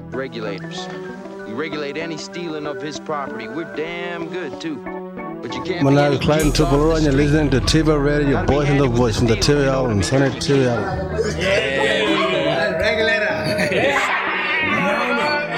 regulators. We regulate any stealing of his property. We're damn good, too. But you can't Muna Klein to Bologna, you're listening to TV Radio, Boys in the Voice, in the TV Island, Sonic TV Island. Yeah, regulator.